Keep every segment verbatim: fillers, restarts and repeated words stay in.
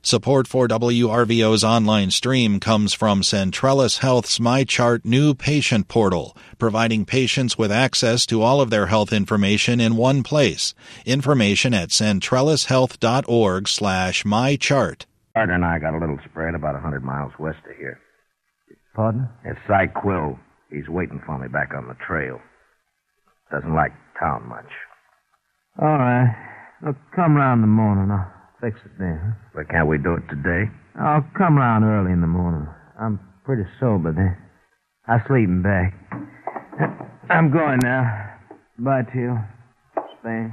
Support for W R V O's online stream comes from Centrellis Health's MyChart new patient portal, providing patients with access to all of their health information in one place. Information at centrellishealth.org slash mychart. Carter and I got a little spread about a hundred miles west of here. Pardon? It's Cy Quill. He's waiting for me back on the trail. Doesn't like town much. All right. Look, come round in the morning. I'll fix it then. But can't we do it today? I'll come round early in the morning. I'm pretty sober then. I'll sleep in back. I'm going now. Bye to you, Spain.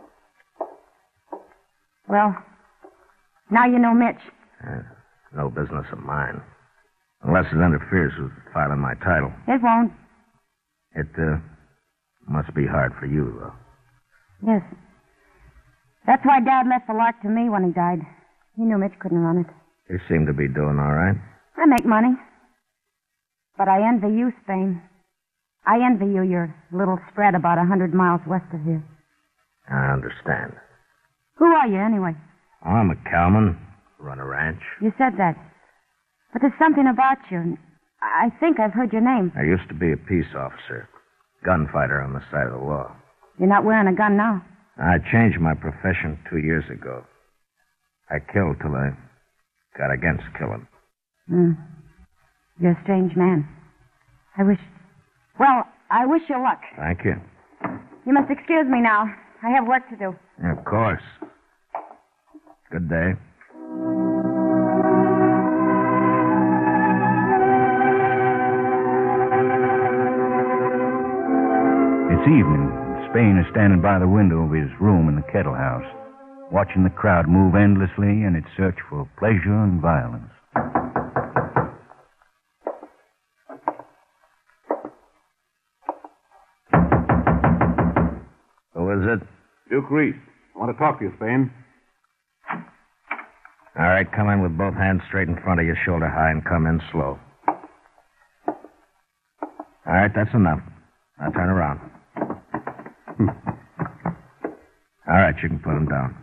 Well, now you know Mitch. Uh, no business of mine. Unless it interferes with filing my title. It won't. It, uh, must be hard for you, though. Yes. That's why Dad left the Lark to me when he died. He knew Mitch couldn't run it. You seem to be doing all right. I make money. But I envy you, Spain. I envy you your little spread about a hundred miles west of here. I understand. Who are you, anyway? Oh, I'm a cowman. Run a ranch. You said that. But there's something about you. I think I've heard your name. I used to be a peace officer. Gunfighter on the side of the law. You're not wearing a gun now. I changed my profession two years ago. I killed till I got against killing. Hmm. You're a strange man. I wish... Well, I wish you luck. Thank you. You must excuse me now. I have work to do. Yeah, of course. Good day. It's evening. Spain is standing by the window of his room in the Kettle House, watching the crowd move endlessly in its search for pleasure and violence. Who is it? Duke Reese. I want to talk to you, Spain. All right, come in with both hands straight in front of you, shoulder high, and come in slow. All right, that's enough. Now turn around. All right, you can put him down.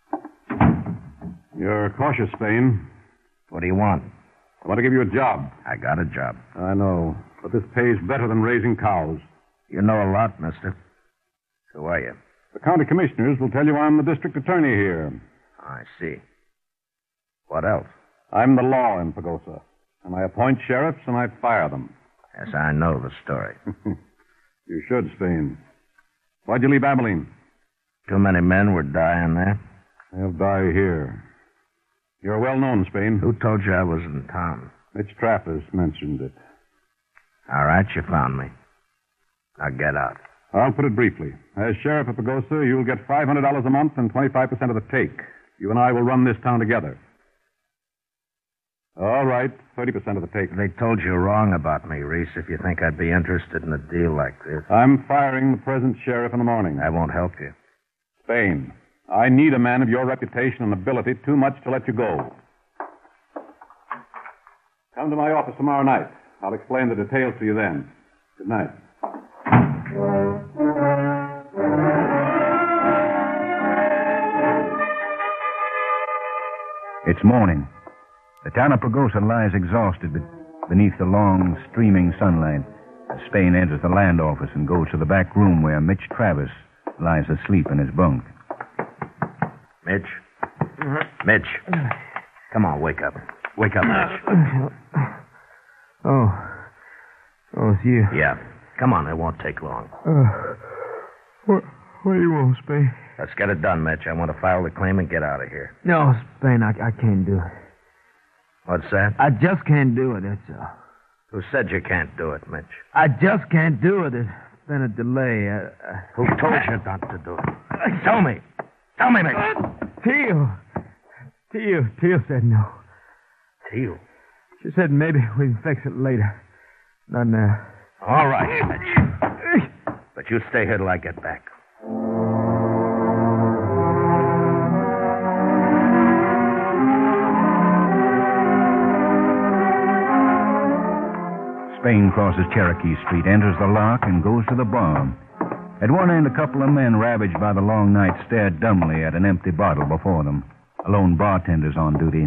You're cautious, Spain. What do you want? I want to give you a job. I got a job. I know, but this pays better than raising cows. You know a lot, mister. Who are you? The county commissioners will tell you I'm the district attorney here. I see. What else? I'm the law in Pagosa, and I appoint sheriffs and I fire them. Yes, I know the story. You should, Spain. Why'd you leave Abilene? Too many men were dying there. They'll die here. You're well known, Spain. Who told you I was in town? Mitch Trappers mentioned it. All right, you found me. Now get out. I'll put it briefly. As sheriff of Pagosa, you'll get five hundred dollars a month and twenty-five percent of the take. You and I will run this town together. All right, thirty percent of the take. They told you wrong about me, Reese, if you think I'd be interested in a deal like this. I'm firing the present sheriff in the morning. I won't help you. Spain, I need a man of your reputation and ability too much to let you go. Come to my office tomorrow night. I'll explain the details to you then. Good night. It's morning. The town of Pagosa lies exhausted beneath the long, streaming sunlight as Spain enters the land office and goes to the back room where Mitch Travis lies asleep in his bunk. Mitch? Mitch. Come on, wake up. Wake up, Mitch. Oh. Oh, it's you. Yeah. Come on, it won't take long. Uh, what, what do you want, Spain? Let's get it done, Mitch. I want to file the claim and get out of here. No, Spain, I, I can't do it. What's that? I just can't do it, that's all. Who said you can't do it, Mitch? I just can't do it. It's been a delay. I, I... Who told you not to do it? Tell me. Tell me, Mitch. Teal. Teal. Teal said no. Teal? She said maybe we can fix it later. Not now. All right, Mitch. But you stay here till I get back. Spain crosses Cherokee Street, enters the Lark, and goes to the bar. At one end, a couple of men ravaged by the long night stare dumbly at an empty bottle before them. A lone bartender's on duty.